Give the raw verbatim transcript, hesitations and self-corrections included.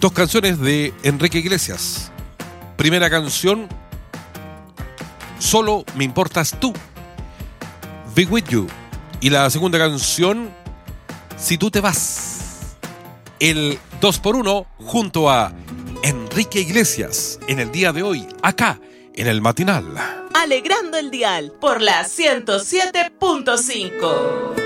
Dos canciones de Enrique Iglesias. Primera canción, Solo me importas tú, Be With You. Y la segunda canción, Si tú te vas. El dos por uno junto a Enrique Iglesias en el día de hoy, acá en el matinal. Alegrando el dial por la ciento siete punto cinco.